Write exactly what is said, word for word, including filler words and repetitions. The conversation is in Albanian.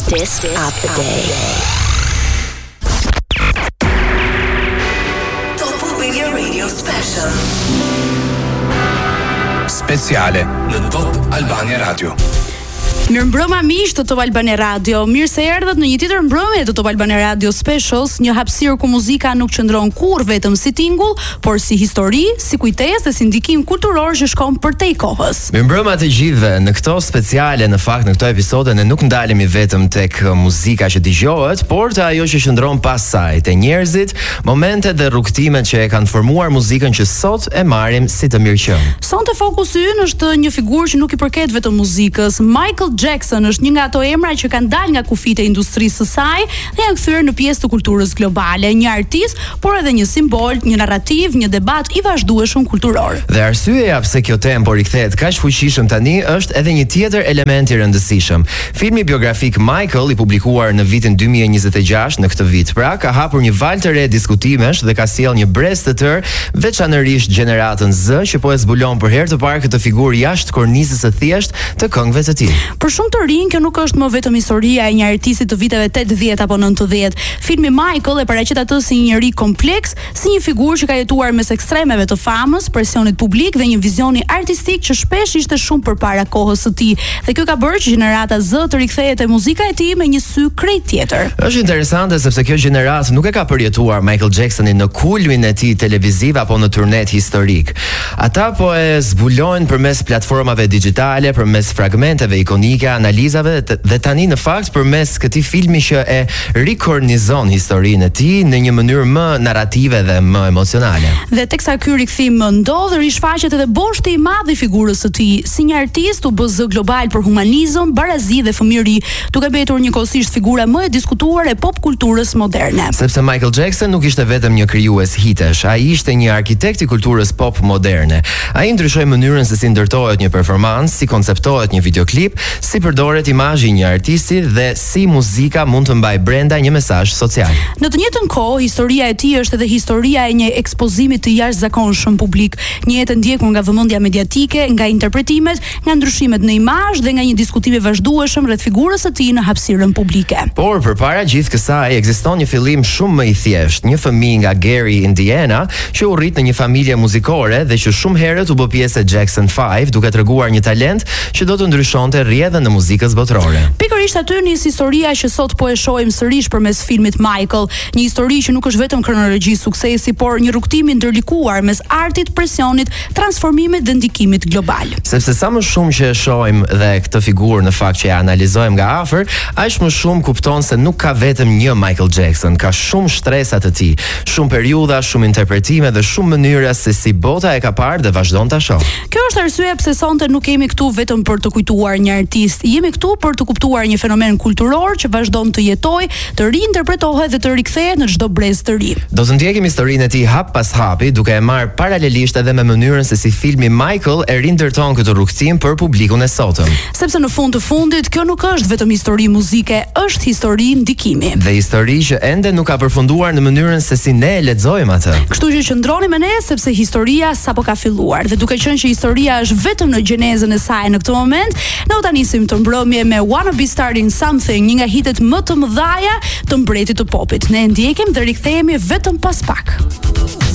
Artist of the Day. Top Albania Radio Special. Speciale në Top Albania Radio. Mirëmbrëma miq të Top Albania Radio. Mirë se erdhët në një tjetër mbrëmje të Top Albania Radio Specials, një hapësirë ku muzika nuk qëndron kurrë vetëm si tingull, por si histori, si kujtesë dhe si ndikim kulturor që shkon përtej kohës. Mirëmbrëma të gjithëve. Në këto speciale, në fakt në këto episode ne nuk ndalemi vetëm tek muzika që dëgjohet, por te ajo që qëndron pas saj, te njerëzit, momentet dhe rrugtimet që e kanë formuar muzikën që sot e marrim si të mirëqen. Sonte fokusi ynë është një figurë që nuk i përket vetëm muzikës. Michael Jackson është një nga ato emra që kanë dalë nga kufit e industrisë së saj dhe janë kthyer në pjesë të kulturës globale, një artist, por edhe një simbol, një narrativ, një debat i vazhdueshëm kulturor. Dhe arsyeja pse kjo temë po rikthehet kaq fuqishëm tani është edhe një tjetër element i rëndësishëm. Filmi biografik Michael, i publikuar në vitin dy mijë e njëzet e gjashtë në këtë vit, pra ka hapur një valë të re diskutimesh dhe ka sjellë një brez të tërë, veçanërisht gjeneratën Z, që po e zbulon për herë të parë këtë figurë jashtë kornizës së thjeshtë të këngëve të tij. Për shumë të rinj kjo nuk është më vetëm historia e një artisti të viteve tetëdhjetë apo nëntëdhjetë. Filmi Michael e paraqet atë si një njerëz kompleks, si një figurë që ka jetuar mes ekstremeve të famës, presionit publik dhe një vizioni artistik që shpesh ishte shumë përpara kohës së tij. Dhe kjo ka bërë që gjenerata Z të rikthehet te muzika e tij me një sy krejt tjetër. Është interesante sepse kjo gjeneratë nuk e ka përjetuar Michael Jacksonin në kulmin e tij televiziv apo në turnet historik. Ata po e zbulojnë përmes platformave digjitale, përmes fragmenteve ikonike, analizave dhe tani në fakt përmes këtij filmi që e rikornizon historinë e tij në një mënyrë më narrative dhe më emocionale. Dhe teksa ky rikthim ndodh, rishfaqet edhe boshti i madh i figurës së tij. Si një artist u bë zë global për humanizëm, barazi dhe fëmijëri, duke mbetur njëkohësisht figura më e diskutuar e pop kulturës moderne. Sepse Michael Jackson nuk ishte vetëm një krijues hitesh, ai ishte një arkitekt i kulturës pop moderne. Ai ndryshoi mënyrën se si ndërtohet një performancë, si konceptohet një videoklip, si përdoret imazhi i një artisti dhe si muzika mund të mbajë brenda një mesazh social. Në të njëjtën kohë, historia e tij është edhe historia e një ekspozimi të jashtëzakonshëm publik, një jetë ndjekur nga vëmendja mediatike, nga interpretimet, nga ndryshimet në imazh dhe nga një diskutim i vazhdueshëm rreth figurës së tij në hapësirën publike. Por përpara gjithë kësaj ekziston një fillim shumë më i thjeshtë, një fëmijë nga Gary, Indiana, që u rrit në një familje muzikore dhe që shumë herët u bë pjesë e Jackson five, duke treguar një talent që do të ndryshonte rrjedhën në muzikës botërore. Pikërisht aty nis historia që sot po e shohim sërish përmes filmit Michael, një histori që nuk është vetëm kronologji suksesi, por një rrugtim i ndërlikuar mes artit, presionit, transformimit dhe ndikimit global. Sepse sa më shumë që e shohim dhe këtë figurë në fakt që e analizojmë nga afër, aq më shumë kupton se nuk ka vetëm një Michael Jackson, ka shumë shtresa të tij, shumë periudha, shumë interpretime dhe shumë mënyra se si bota e ka parë dhe vazhdon ta shoh. Kjo është arsyeja pse sonte nuk jemi këtu vetëm për të kujtuar një artist, jemi këtu për të kuptuar një fenomen kulturor që vazhdon të jetojë, të riinterpretohet dhe të rikthehet në çdo brez të ri. Do të ndjekim historinë e tij hap pas hapi, duke e marrë paralelisht edhe me mënyrën se si filmi Michael e rindërton këtë rrugtim për publikun e sotëm. Sepse në fund të fundit kjo nuk është vetëm histori muzike, është histori ndikimi. Dhe histori që ende nuk ka përfunduar në mënyrën se si ne e lexojmë atë. Kështu që qëndroni me ne sepse historia sapo ka filluar dhe duke qenë që historia është vetëm në gjenezën e saj në këtë moment, ne u ta nisim të mbrëmje me Wanna Be Starting Something, një nga hitet më të mëdhaja të mbretit të popit. Ne ndjekim dhe rikthehemi vetëm pas pak.